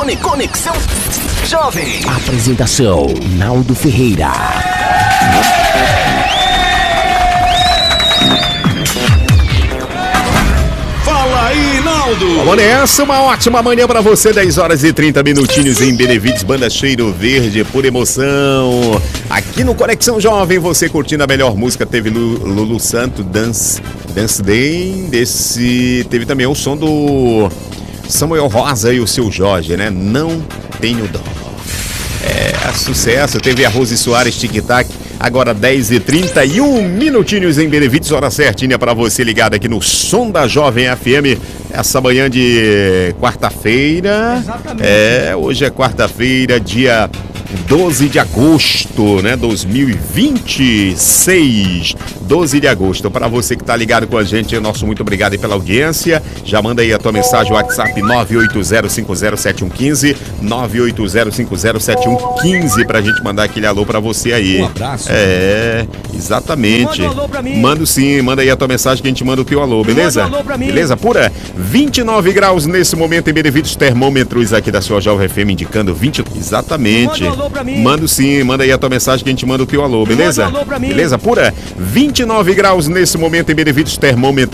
Conexão Jovem. Apresentação: Naldo Ferreira. Fala aí, Naldo! Vamos nessa, uma ótima manhã pra você, 10 horas e 30 minutinhos em Benevides, Banda Cheiro Verde, por emoção. Aqui no Conexão Jovem, você curtindo a melhor música, teve Lulu Santo, Dance Day, teve também o som do Samuel Rosa e o Seu Jorge, né? Não Tenho Dó. É, sucesso, teve a Rose Soares, Tic Tac. Agora 10h31 minutinhos em Benevides, hora certinha para você ligado aqui no Som da Jovem FM, essa manhã de quarta-feira. Exatamente. Hoje é quarta-feira, dia 12 de agosto, né? 2026. 12 de agosto. Para você que tá ligado com a gente, nosso muito obrigado aí pela audiência. Já manda aí a tua mensagem, WhatsApp 980507115, 980507115, pra gente mandar aquele alô pra você aí. Um abraço. Exatamente. Manda um alô pra mim. Manda sim, manda aí a tua mensagem que a gente manda o teu alô, beleza? Manda um alô pra mim. Beleza, pura? 29 graus nesse momento em Benevides, termômetros aqui da sua Jovem FM indicando 20. Exatamente. Manda um alô pra mim. Manda sim, manda aí a tua mensagem que a gente manda o teu alô, beleza? Manda um alô pra mim. Beleza, pura? 29 graus nesse momento em Benevides, termômetro